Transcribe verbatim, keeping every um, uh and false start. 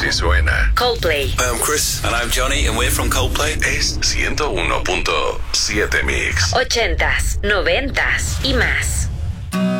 Así suena. Coldplay. Hi, I'm Chris. And I'm Johnny, and we're from Coldplay. Es ciento uno punto siete Mix. Ochentas, noventas y más.